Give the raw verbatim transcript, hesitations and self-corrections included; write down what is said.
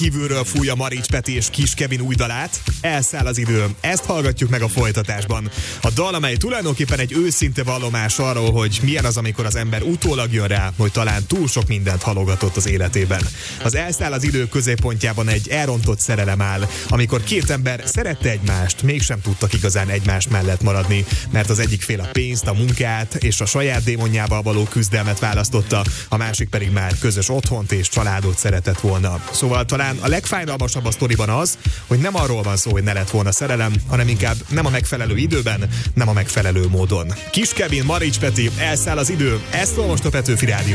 Kívülről fújja Marics Peti és Kis Kevin új dalát, Elszáll az idő. Ezt hallgatjuk meg a folytatásban. A dal, amely tulajdonképpen egy őszinte vallomás arról, hogy milyen az, amikor az ember utólag jön rá, hogy talán túl sok mindent halogatott az életében. Az Elszáll az idő középpontjában egy elrontott szerelem áll, amikor két ember szerette egymást, mégsem tudtak igazán egymás mellett maradni, mert az egyik fél a pénzt, a munkát és a saját démonjával való küzdelmet választotta, a másik pedig már közös otthont és családot szeretett volna. Szóval talán a legfájdalmasabb a sztoriban az, hogy nem arról van szó, hogy ne lett volna szerelem, hanem inkább nem a megfelelő időben, nem a megfelelő módon. Kis Kevin, Marics Peti, Elszáll az idő, ezt szól most a Petőfi Rádió.